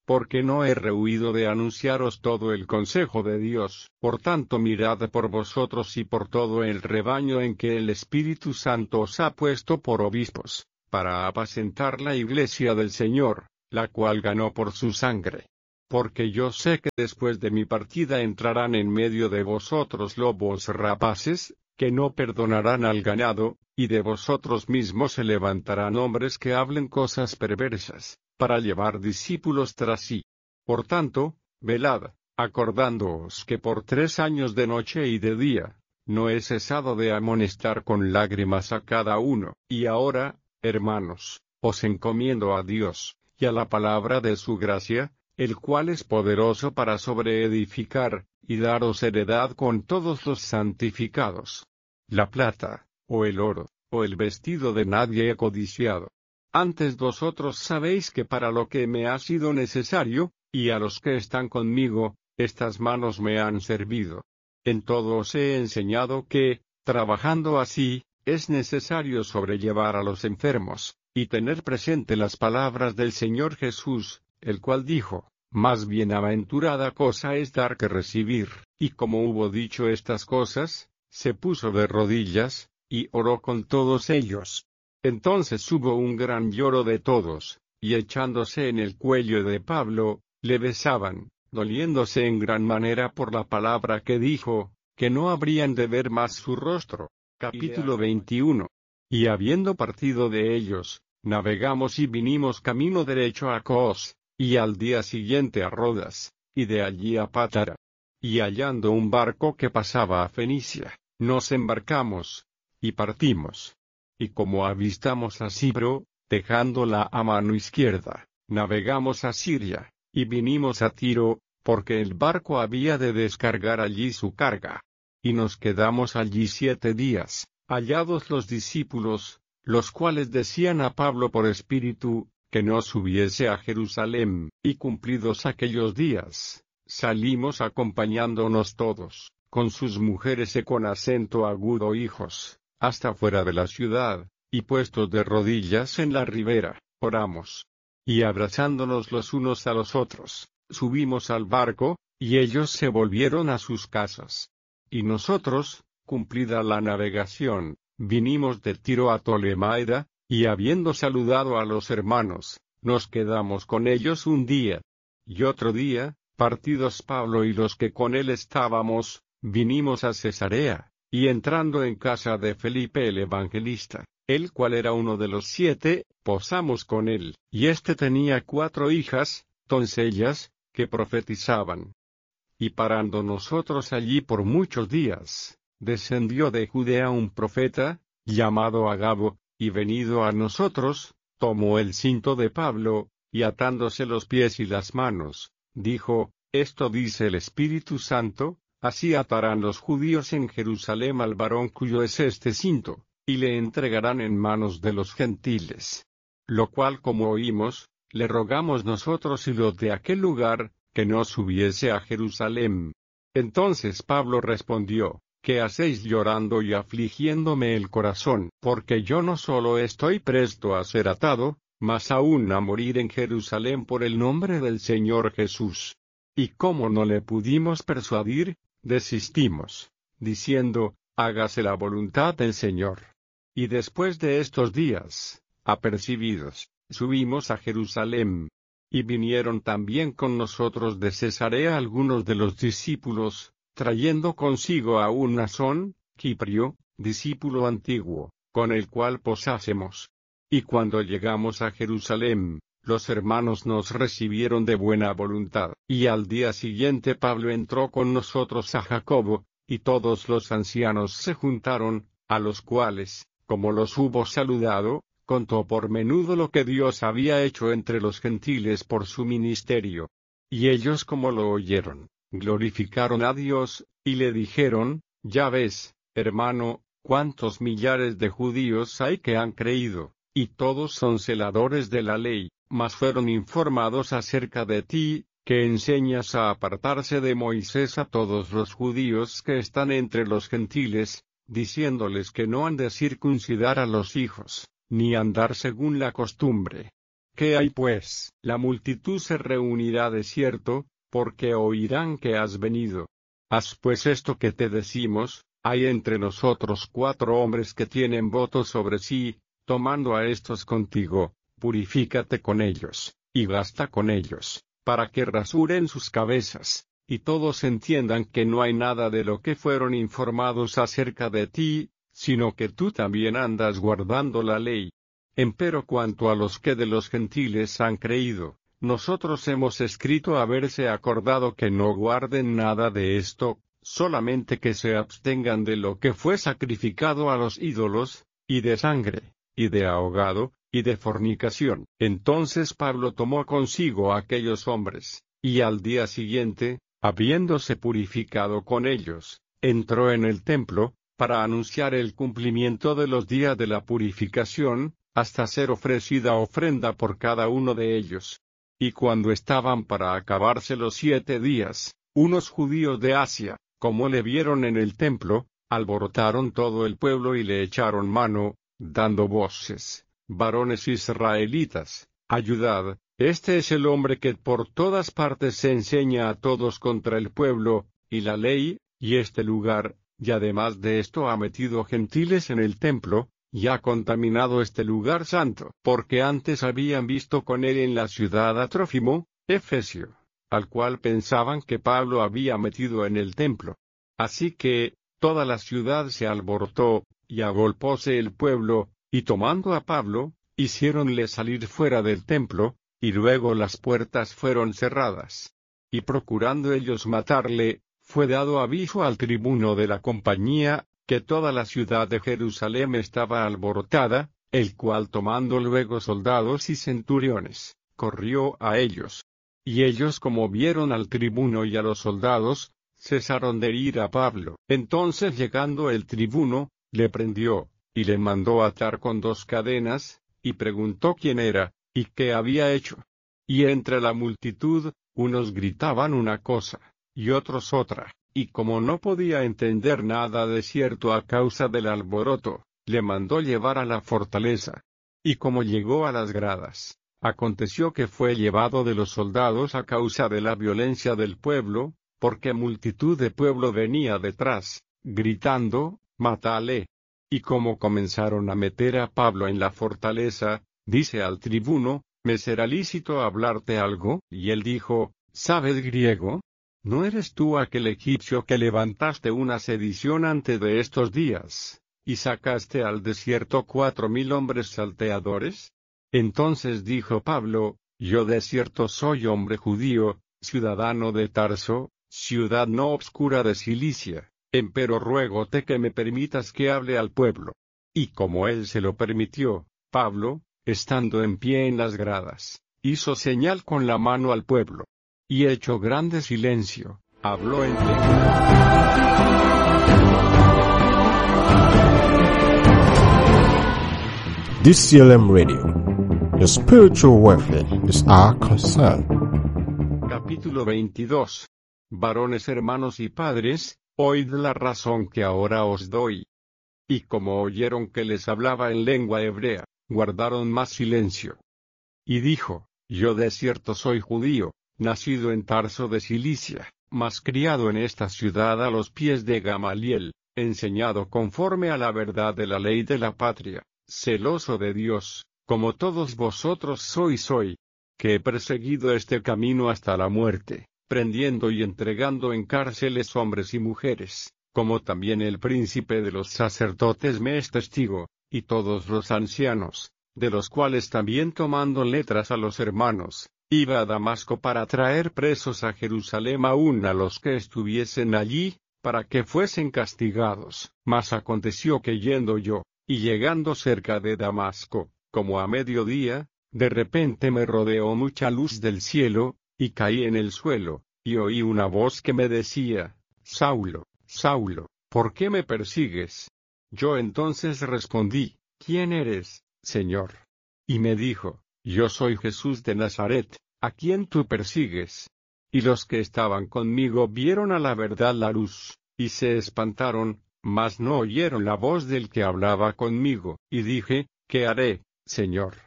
porque no he rehuido de anunciaros todo el consejo de Dios. Por tanto mirad por vosotros y por todo el rebaño en que el Espíritu Santo os ha puesto por obispos, para apacentar la iglesia del Señor, la cual ganó por su sangre. Porque yo sé que después de mi partida entrarán en medio de vosotros lobos rapaces, que no perdonarán al ganado, y de vosotros mismos se levantarán hombres que hablen cosas perversas, para llevar discípulos tras sí. Por tanto, velad, acordándoos que por 3 años de noche y de día, no he cesado de amonestar con lágrimas a cada uno. Y ahora, hermanos, os encomiendo a Dios, y a la palabra de su gracia, el cual es poderoso para sobreedificar, y daros heredad con todos los santificados. La plata, o el oro, o el vestido de nadie he codiciado. Antes vosotros sabéis que para lo que me ha sido necesario, y a los que están conmigo, estas manos me han servido. En todo os he enseñado que, trabajando así, es necesario sobrellevar a los enfermos, y tener presente las palabras del Señor Jesús, el cual dijo, más bienaventurada cosa es dar que recibir, y como hubo dicho estas cosas, se puso de rodillas, y oró con todos ellos. Entonces hubo un gran lloro de todos, y echándose en el cuello de Pablo, le besaban, doliéndose en gran manera por la palabra que dijo, que no habrían de ver más su rostro. Capítulo 21. Y habiendo partido de ellos, navegamos y vinimos camino derecho a Cos, y al día siguiente a Rodas, y de allí a Pátara. Y hallando un barco que pasaba a Fenicia, nos embarcamos, y partimos. Y como avistamos a Cipro, dejándola a mano izquierda, navegamos a Siria, y vinimos a Tiro, porque el barco había de descargar allí su carga. Y nos quedamos allí 7 días, hallados los discípulos, los cuales decían a Pablo por espíritu, que no subiese a Jerusalén, y cumplidos aquellos días, salimos acompañándonos todos, con sus mujeres y con acento agudo hijos, hasta fuera de la ciudad, y puestos de rodillas en la ribera, oramos. Y abrazándonos los unos a los otros, subimos al barco, y ellos se volvieron a sus casas. Y nosotros, cumplida la navegación, vinimos de Tiro a Tolemaida, y habiendo saludado a los hermanos, nos quedamos con ellos un día. Y otro día, partidos Pablo y los que con él estábamos, vinimos a Cesarea, y entrando en casa de Felipe el evangelista, el cual era uno de los 7, posamos con él, y éste tenía 4 hijas, doncellas, que profetizaban. Y parando nosotros allí por muchos días, descendió de Judea un profeta, llamado Agabo, y venido a nosotros, tomó el cinto de Pablo, y atándose los pies y las manos, dijo, esto dice el Espíritu Santo, así atarán los judíos en Jerusalén al varón cuyo es este cinto, y le entregarán en manos de los gentiles. Lo cual como oímos, le rogamos nosotros y los de aquel lugar, que no subiese a Jerusalén. Entonces Pablo respondió, ¿qué hacéis llorando y afligiéndome el corazón? Porque yo no solo estoy presto a ser atado, mas aún a morir en Jerusalén por el nombre del Señor Jesús. Y como no le pudimos persuadir, desistimos, diciendo, hágase la voluntad del Señor. Y después de estos días, apercibidos, subimos a Jerusalén. Y vinieron también con nosotros de Cesarea algunos de los discípulos, trayendo consigo a un Nasón, Ciprio, discípulo antiguo, con el cual posásemos. Y cuando llegamos a Jerusalén, los hermanos nos recibieron de buena voluntad. Y al día siguiente Pablo entró con nosotros a Jacobo, y todos los ancianos se juntaron, a los cuales, como los hubo saludado, contó por menudo lo que Dios había hecho entre los gentiles por su ministerio. Y ellos como lo oyeron, glorificaron a Dios, y le dijeron, ya ves, hermano, cuántos millares de judíos hay que han creído, y todos son celadores de la ley, mas fueron informados acerca de ti, que enseñas a apartarse de Moisés a todos los judíos que están entre los gentiles, diciéndoles que no han de circuncidar a los hijos, ni andar según la costumbre. ¿Qué hay pues? La multitud se reunirá de cierto, porque oirán que has venido. Haz pues esto que te decimos. Hay entre nosotros 4 hombres que tienen voto sobre sí, tomando a estos contigo, purifícate con ellos, y gasta con ellos, para que rasuren sus cabezas, y todos entiendan que no hay nada de lo que fueron informados acerca de ti, sino que tú también andas guardando la ley. Empero cuanto a los que de los gentiles han creído, nosotros hemos escrito haberse acordado que no guarden nada de esto, solamente que se abstengan de lo que fue sacrificado a los ídolos, y de sangre, y de ahogado, y de fornicación. Entonces Pablo tomó consigo a aquellos hombres, y al día siguiente, habiéndose purificado con ellos, entró en el templo, para anunciar el cumplimiento de los días de la purificación, hasta ser ofrecida ofrenda por cada uno de ellos. Y cuando estaban para acabarse los 7 días, unos judíos de Asia, como le vieron en el templo, alborotaron todo el pueblo y le echaron mano, dando voces: varones israelitas, ayudad, este es el hombre que por todas partes se enseña a todos contra el pueblo, y la ley, y este lugar, y además de esto ha metido gentiles en el templo, y ha contaminado este lugar santo, porque antes habían visto con él en la ciudad a Trófimo, efesio, al cual pensaban que Pablo había metido en el templo. Así que, toda la ciudad se alborotó, y agolpóse el pueblo, y tomando a Pablo, hiciéronle salir fuera del templo, y luego las puertas fueron cerradas. Y procurando ellos matarle, fue dado aviso al tribuno de la compañía, que toda la ciudad de Jerusalén estaba alborotada, el cual tomando luego soldados y centuriones, corrió a ellos. Y ellos como vieron al tribuno y a los soldados, cesaron de ir a Pablo. Entonces llegando el tribuno, le prendió, y le mandó atar con 2 cadenas, y preguntó quién era, y qué había hecho. Y entre la multitud, unos gritaban una cosa, y otros otra, y como no podía entender nada de cierto a causa del alboroto, le mandó llevar a la fortaleza. Y como llegó a las gradas, aconteció que fue llevado de los soldados a causa de la violencia del pueblo, porque multitud de pueblo venía detrás, gritando: mátale. Y como comenzaron a meter a Pablo en la fortaleza, dice al tribuno: ¿me será lícito hablarte algo? Y él dijo: ¿sabes griego? ¿No eres tú aquel egipcio que levantaste una sedición antes de estos días, y sacaste al desierto 4000 hombres salteadores? Entonces dijo Pablo: yo de cierto soy hombre judío, ciudadano de Tarso, ciudad no obscura de Cilicia, empero ruégote que me permitas que hable al pueblo. Y como él se lo permitió, Pablo, estando en pie en las gradas, hizo señal con la mano al pueblo. Y hecho grande silencio, habló en DCLM Radio. Your spiritual welfare is our concern. Capítulo 22. Varones hermanos y padres, oíd la razón que ahora os doy. Y como oyeron que les hablaba en lengua hebrea, guardaron más silencio. Y dijo: yo de cierto soy judío, nacido en Tarso de Cilicia, mas criado en esta ciudad a los pies de Gamaliel, enseñado conforme a la verdad de la ley de la patria, celoso de Dios, como todos vosotros sois hoy, que he perseguido este camino hasta la muerte, prendiendo y entregando en cárceles hombres y mujeres, como también el príncipe de los sacerdotes me es testigo, y todos los ancianos, de los cuales también tomando letras a los hermanos, iba a Damasco para traer presos a Jerusalén aún a los que estuviesen allí, para que fuesen castigados. Mas aconteció que yendo yo, y llegando cerca de Damasco, como a mediodía, de repente me rodeó mucha luz del cielo, y caí en el suelo, y oí una voz que me decía: Saulo, Saulo, ¿por qué me persigues? Yo entonces respondí: ¿quién eres, Señor? Y me dijo: yo soy Jesús de Nazaret, a quien tú persigues. Y los que estaban conmigo vieron a la verdad la luz, y se espantaron, mas no oyeron la voz del que hablaba conmigo. Y dije: ¿qué haré, Señor?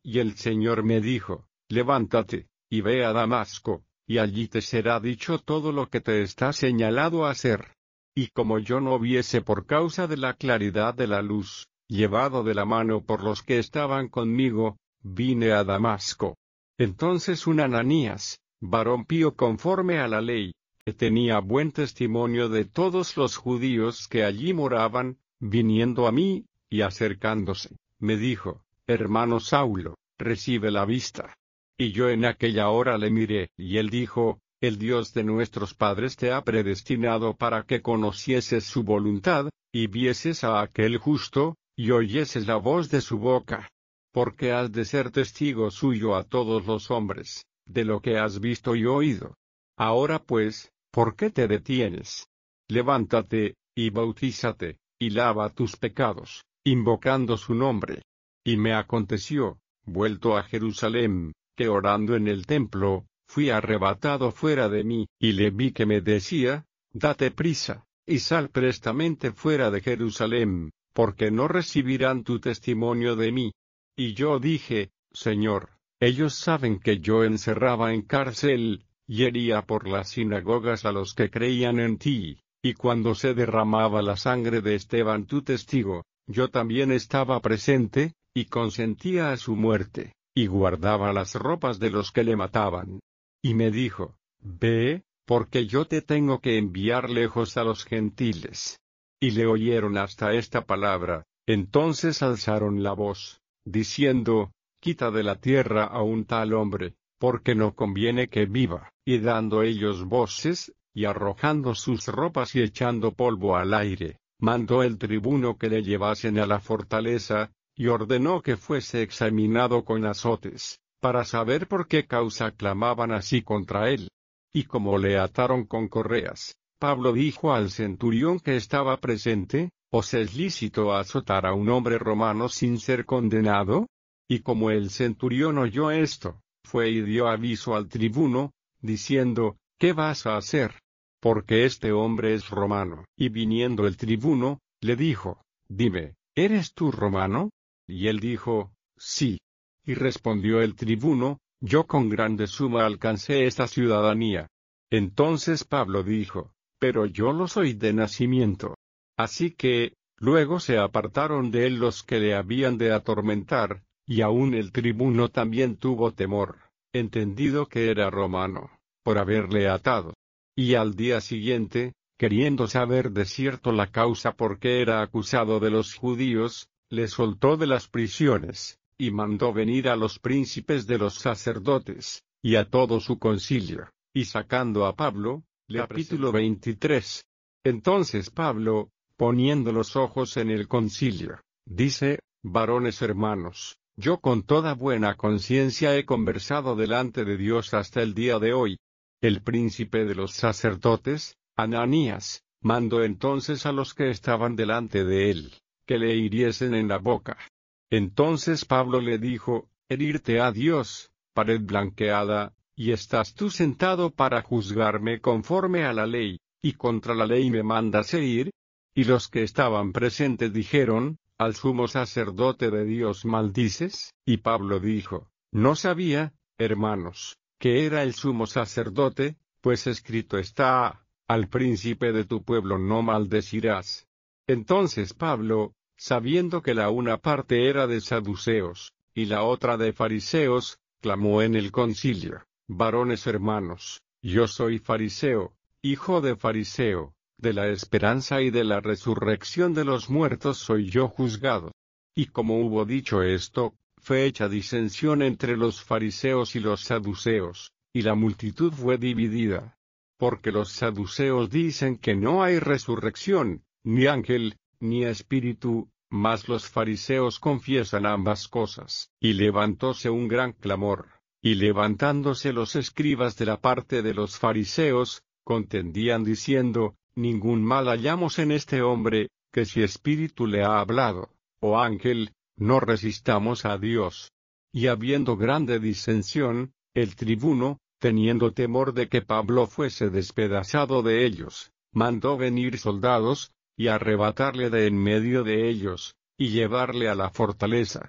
Y el Señor me dijo, levántate, y ve a Damasco, y allí te será dicho todo lo que te está señalado hacer. Y como yo no viese por causa de la claridad de la luz, llevado de la mano por los que estaban conmigo, vine a Damasco. Entonces un Ananías, varón pío conforme a la ley, que tenía buen testimonio de todos los judíos que allí moraban, viniendo a mí, y acercándose, me dijo, hermano Saulo, recibe la vista. Y yo en aquella hora le miré, y él dijo, el Dios de nuestros padres te ha predestinado para que conocieses su voluntad, y vieses a aquel justo, y oyeses la voz de su boca. Porque has de ser testigo suyo a todos los hombres, de lo que has visto y oído. Ahora pues, ¿por qué te detienes? Levántate, y bautízate, y lava tus pecados, invocando su nombre. Y me aconteció, vuelto a Jerusalén, que orando en el templo, fui arrebatado fuera de mí, y le vi que me decía, date prisa, y sal prestamente fuera de Jerusalén, porque no recibirán tu testimonio de mí. Y yo dije, Señor, ellos saben que yo encerraba en cárcel, y hería por las sinagogas a los que creían en ti, y cuando se derramaba la sangre de Esteban tu testigo, yo también estaba presente, y consentía a su muerte, y guardaba las ropas de los que le mataban. Y me dijo, ve, porque yo te tengo que enviar lejos a los gentiles. Y le oyeron hasta esta palabra, entonces alzaron la voz, diciendo, quita de la tierra a un tal hombre, porque no conviene que viva. Y dando ellos voces, y arrojando sus ropas y echando polvo al aire, mandó el tribuno que le llevasen a la fortaleza, y ordenó que fuese examinado con azotes, para saber por qué causa clamaban así contra él. Y como le ataron con correas, Pablo dijo al centurión que estaba presente, ¿os es lícito azotar a un hombre romano sin ser condenado? Y como el centurión oyó esto, fue y dio aviso al tribuno, diciendo, ¿qué vas a hacer? Porque este hombre es romano. Y viniendo el tribuno, le dijo, dime, ¿eres tú romano? Y él dijo, sí. Y respondió el tribuno, yo con grande suma alcancé esta ciudadanía. Entonces Pablo dijo, pero yo lo soy de nacimiento. Así que, luego se apartaron de él los que le habían de atormentar, y aun el tribuno también tuvo temor, entendido que era romano, por haberle atado. Y al día siguiente, queriendo saber de cierto la causa por qué era acusado de los judíos, le soltó de las prisiones, y mandó venir a los príncipes de los sacerdotes, y a todo su concilio, y sacando a Pablo, capítulo 23. Entonces Pablo, poniendo los ojos en el concilio, dice, varones hermanos, yo con toda buena conciencia he conversado delante de Dios hasta el día de hoy. El príncipe de los sacerdotes, Ananías, mandó entonces a los que estaban delante de él, que le hiriesen en la boca. Entonces Pablo le dijo, herirte a Dios, pared blanqueada, y estás tú sentado para juzgarme conforme a la ley, y contra la ley me mandas herir. Y los que estaban presentes dijeron, al sumo sacerdote de Dios maldices. Y Pablo dijo, no sabía, hermanos, que era el sumo sacerdote, pues escrito está, al príncipe de tu pueblo no maldecirás. Entonces Pablo, sabiendo que la una parte era de saduceos, y la otra de fariseos, clamó en el concilio, varones hermanos, yo soy fariseo, hijo de fariseo, de la esperanza y de la resurrección de los muertos soy yo juzgado. Y como hubo dicho esto, fue hecha disensión entre los fariseos y los saduceos, y la multitud fue dividida. Porque los saduceos dicen que no hay resurrección, ni ángel, ni espíritu, mas los fariseos confiesan ambas cosas. Y levantóse un gran clamor, y levantándose los escribas de la parte de los fariseos, contendían diciendo, ningún mal hallamos en este hombre, que si espíritu le ha hablado, o ángel, no resistamos a Dios. Y habiendo grande disensión, el tribuno, teniendo temor de que Pablo fuese despedazado de ellos, mandó venir soldados, y arrebatarle de en medio de ellos, y llevarle a la fortaleza.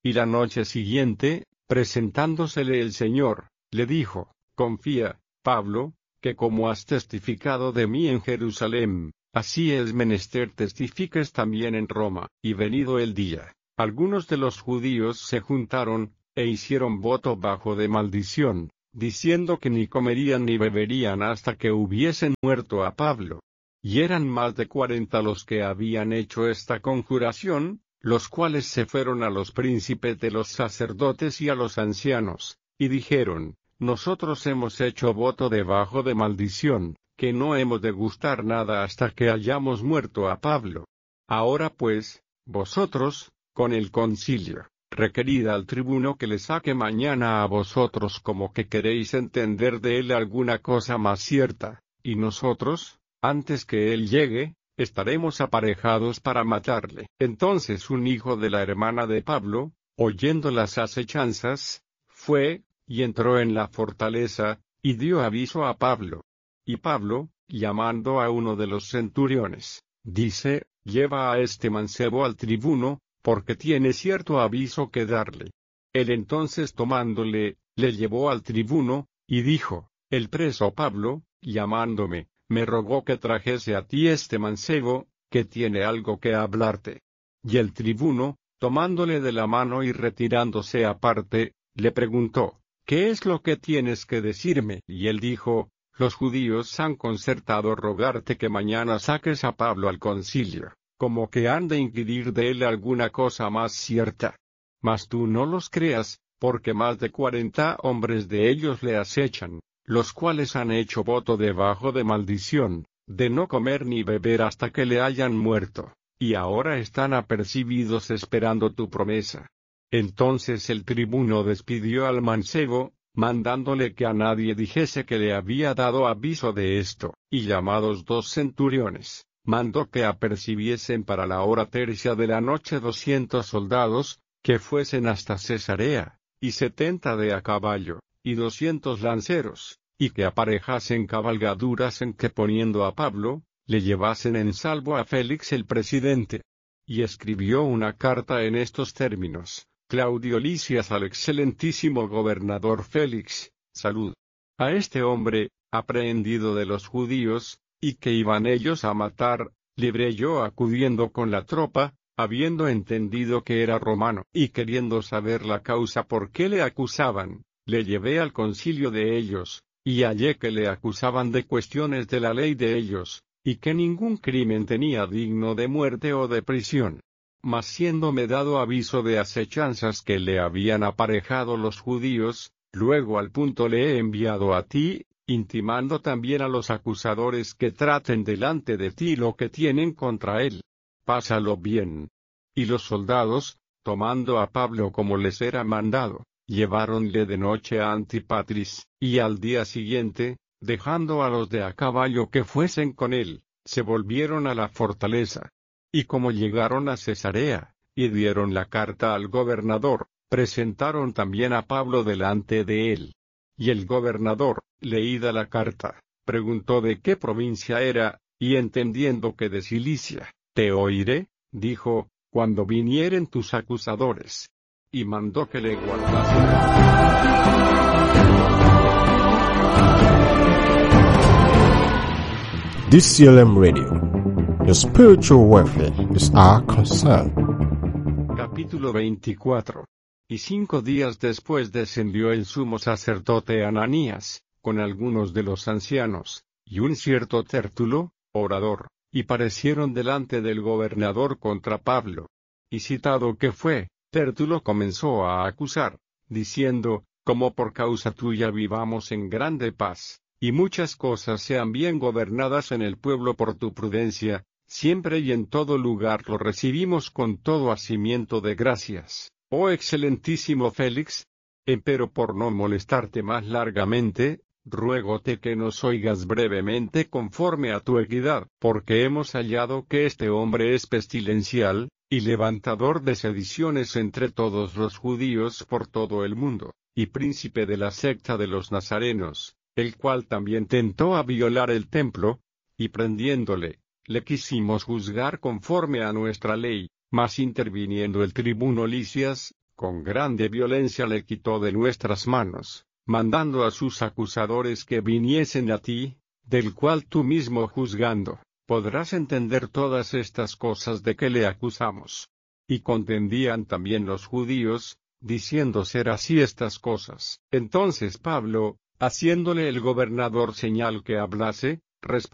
Y la noche siguiente, presentándosele el Señor, le dijo: confía, Pablo, que como has testificado de mí en Jerusalén, así es menester testifiques también en Roma. Y venido el día, algunos de los judíos se juntaron, e hicieron voto bajo de maldición, diciendo que ni comerían ni beberían hasta que hubiesen muerto a Pablo. Y eran más de 40 los que habían hecho esta conjuración, los cuales se fueron a los príncipes de los sacerdotes y a los ancianos, y dijeron: nosotros hemos hecho voto debajo de maldición, que no hemos de gustar nada hasta que hayamos muerto a Pablo. Ahora pues, vosotros, con el concilio, requerid al tribuno que le saque mañana a vosotros como que queréis entender de él alguna cosa más cierta, y nosotros, antes que él llegue, estaremos aparejados para matarle. Entonces un hijo de la hermana de Pablo, oyendo las acechanzas, fue, y entró en la fortaleza, y dio aviso a Pablo. Y Pablo, llamando a uno de los centuriones, dice: lleva a este mancebo al tribuno, porque tiene cierto aviso que darle. Él entonces tomándole, le llevó al tribuno, y dijo: el preso Pablo, llamándome, me rogó que trajese a ti este mancebo, que tiene algo que hablarte. Y el tribuno, tomándole de la mano y retirándose aparte, le preguntó: ¿qué es lo que tienes que decirme? Y él dijo: los judíos han concertado rogarte que mañana saques a Pablo al concilio, como que han de inquirir de él alguna cosa más cierta. Mas tú no los creas, porque más de 40 hombres de ellos le acechan, los cuales han hecho voto debajo de maldición, de no comer ni beber hasta que le hayan muerto, y ahora están apercibidos esperando tu promesa. Entonces el tribuno despidió al mancebo, mandándole que a nadie dijese que le había dado aviso de esto, y llamados 2 centuriones, mandó que apercibiesen para la hora tercia de la noche 200 soldados, que fuesen hasta Cesarea, y 70 de a caballo, y 200 lanceros, y que aparejasen cabalgaduras en que poniendo a Pablo, le llevasen en salvo a Félix el presidente. Y escribió una carta en estos términos: Claudio Lisias al excelentísimo gobernador Félix, salud. A este hombre, aprehendido de los judíos, y que iban ellos a matar, libré yo acudiendo con la tropa, habiendo entendido que era romano, y queriendo saber la causa por qué le acusaban, le llevé al concilio de ellos, y hallé que le acusaban de cuestiones de la ley de ellos, y que ningún crimen tenía digno de muerte o de prisión. Mas siéndome dado aviso de acechanzas que le habían aparejado los judíos, luego al punto le he enviado a ti, intimando también a los acusadores que traten delante de ti lo que tienen contra él. Pásalo bien. Y los soldados, tomando a Pablo como les era mandado, lleváronle de noche a Antipatris, y al día siguiente, dejando a los de a caballo que fuesen con él, se volvieron a la fortaleza. Y como llegaron a Cesarea, y dieron la carta al gobernador, presentaron también a Pablo delante de él. Y el gobernador, leída la carta, preguntó de qué provincia era, y entendiendo que de Cilicia, te oiré, dijo, cuando vinieren tus acusadores. Y mandó que le guardasen. DCLM Radio. Your spiritual welfare is our concern. Capítulo 24. Y 5 días después descendió el sumo sacerdote Ananías, con algunos de los ancianos, y un cierto Tértulo, orador, y parecieron delante del gobernador contra Pablo. Y citado que fue, Tértulo comenzó a acusar, diciendo: como por causa tuya vivamos en grande paz, y muchas cosas sean bien gobernadas en el pueblo por tu prudencia, siempre y en todo lugar lo recibimos con todo hacimiento de gracias, oh excelentísimo Félix. Empero por no molestarte más largamente, ruégote que nos oigas brevemente conforme a tu equidad, porque hemos hallado que este hombre es pestilencial, y levantador de sediciones entre todos los judíos por todo el mundo, y príncipe de la secta de los nazarenos, el cual también tentó a violar el templo, y prendiéndole, le quisimos juzgar conforme a nuestra ley, mas interviniendo el tribuno Lisias, con grande violencia le quitó de nuestras manos, mandando a sus acusadores que viniesen a ti, del cual tú mismo juzgando, podrás entender todas estas cosas de que le acusamos. Y contendían también los judíos, diciendo ser así estas cosas. Entonces Pablo, haciéndole el gobernador señal que hablase, respondió